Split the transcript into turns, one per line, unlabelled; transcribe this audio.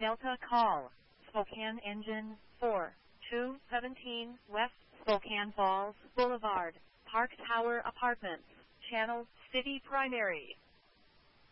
Delta call, Spokane Engine 4217 West Spokane Falls Boulevard, Park Tower Apartments, Channel City Primary.